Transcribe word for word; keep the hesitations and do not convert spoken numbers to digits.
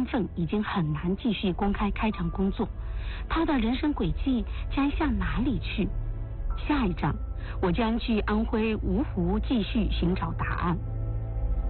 份已经很难继续公开开展工作，他的人生轨迹将向哪里去？下一章，我将去安徽芜湖继续寻找答案。